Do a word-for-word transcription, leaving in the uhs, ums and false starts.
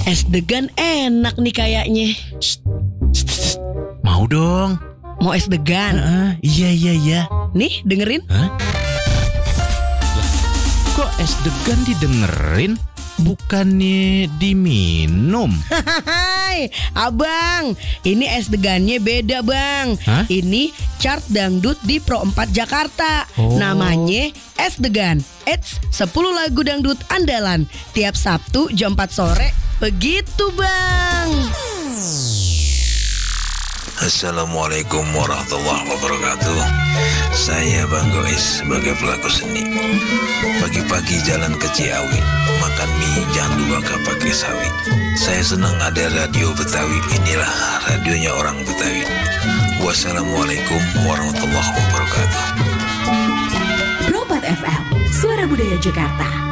Es degan enak nih kayaknya. Shh, shh, shh. Mau dong. Mau es degan? Uh, iya iya iya. Nih dengerin. Hah? Kok es degan didengerin? Bukannya diminum? Hai, abang, ini es degannya beda bang. Hah? Ini chart dangdut di Pro empat Jakarta. Oh. Namanya es degan. Eits, sepuluh lagu dangdut andalan tiap Sabtu jam empat sore. Begitu bang. Assalamualaikum warahmatullahi wabarakatuh. Saya Bang Gois sebagai pelaku seni. Pagi-pagi jalan ke Ciawi, makan mie jangan lupa pakai sawi. Saya senang ada radio Betawi. Inilah radionya orang Betawi. Wassalamualaikum warahmatullahi wabarakatuh. Pro empat F M, Suara Budaya Jakarta.